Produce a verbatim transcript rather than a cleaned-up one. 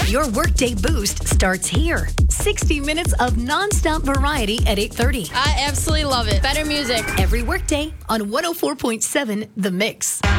Your Workday Boost starts here. sixty minutes of nonstop variety at eight thirty. I absolutely love it. Better music. Every workday on one oh four point seven The Mix.